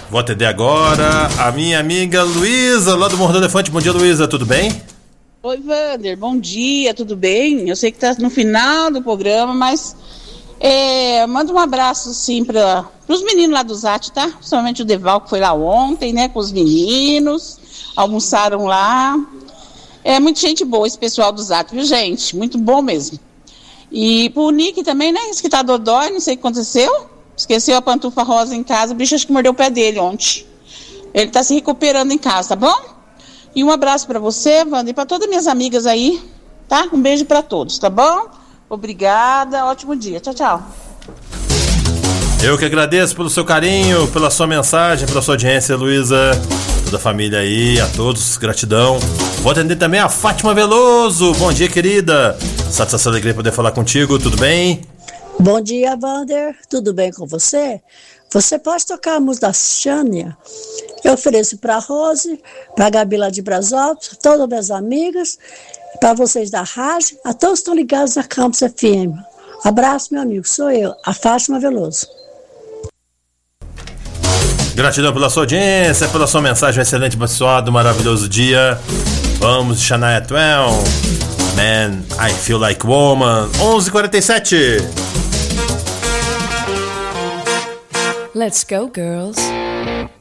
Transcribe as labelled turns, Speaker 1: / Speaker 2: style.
Speaker 1: Vou atender agora a minha amiga Luísa, lá do Morro do Elefante. Bom dia, Luísa, tudo bem?
Speaker 2: Oi, Wander, bom dia, tudo bem? Eu sei que tá no final do programa, mas manda um abraço, sim, para os meninos lá do Zat, tá? Principalmente o Deval, que foi lá ontem, né, com os meninos, almoçaram lá. É muita gente boa esse pessoal do Zat, viu, gente? Muito bom mesmo. E pro Nick também, né, esse que tá dodói, não sei o que aconteceu. Esqueceu a pantufa rosa em casa, o bicho acho que mordeu o pé dele ontem. Ele tá se recuperando em casa, tá bom? E um abraço para você, Wander, e para todas minhas amigas aí, tá? Um beijo para todos, tá bom? Obrigada, ótimo dia. Tchau, tchau.
Speaker 1: Eu que agradeço pelo seu carinho, pela sua mensagem, pela sua audiência, Luísa. Toda a família aí, a todos, gratidão. Vou atender também a Fátima Veloso. Bom dia, querida. Satisfação e alegria poder falar contigo, tudo bem?
Speaker 3: Bom dia, Wander. Tudo bem com você? Você pode tocar a música da Xânia? Eu ofereço para a Rose, para a Gabi lá de Brasópolis, todas as minhas amigas, para vocês da rádio, a todos que estão ligados na Campus FM. Abraço, meu amigo. Sou eu, a Fátima Veloso.
Speaker 1: Gratidão pela sua audiência, pela sua mensagem, um excelente, abençoado, maravilhoso dia. Vamos, Shania Twain, Man, I Feel Like Woman, 11h47.
Speaker 4: Let's go, girls.